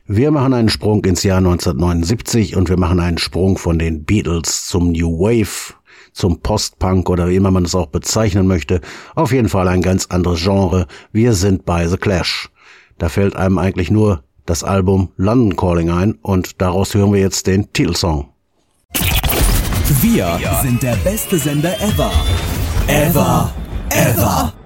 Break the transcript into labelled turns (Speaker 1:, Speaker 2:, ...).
Speaker 1: Wir machen einen Sprung ins Jahr 1979 und wir machen einen Sprung von den Beatles zum New Wave, zum Post-Punk oder wie immer man es auch bezeichnen möchte. Auf jeden Fall ein ganz anderes Genre. Wir sind bei The Clash. Da fällt einem eigentlich nur das Album London Calling ein und daraus hören wir jetzt den Titelsong.
Speaker 2: Wir sind der beste Sender ever. Ever.